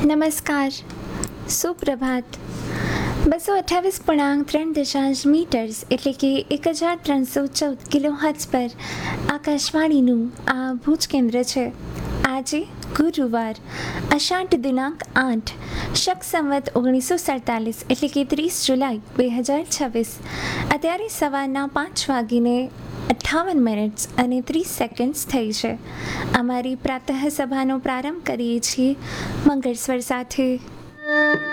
નમસ્કાર, સુપ્રભાત. 228.3 મીટર્સ એટલે કે 1314 કિલોહર્ટ્ઝ પર આકાશવાણીનું આ ભુજ કેન્દ્ર છે. આજે ગુરુવાર, અષાઢ દિનાંક 8, શક સંવત 1947 એટલે કે 30 જુલાઈ 2026. અત્યારે સવારના 5:58 અને 30 સેકન્ડ્સ થઈ છે. અમારી પ્રાતઃ સભાનો પ્રારંભ કરીએ છીએ મંગળ સ્વર સાથે.